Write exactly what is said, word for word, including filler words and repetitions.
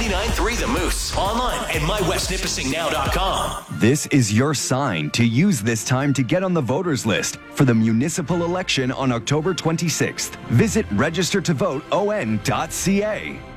ninety-nine point three The Moose. Online at my west nipissing now dot com. This is your sign to use this time to get on the voters list for the municipal election on October twenty-sixth. Visit register to vote o n dot c a.